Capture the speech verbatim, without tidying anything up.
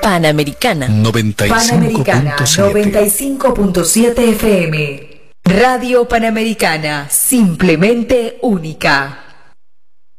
Panamericana noventa y cinco punto siete. noventa y cinco punto siete F M. Radio Panamericana, simplemente única.